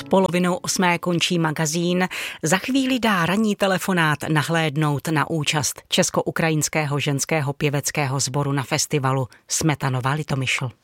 polovinou 8 končí magazín. Za chvíli dá ranní telefonát nahlédnout na účast Česko-ukrajinského ženského pěveckého sboru na festivalu Smetanova Litomyšl.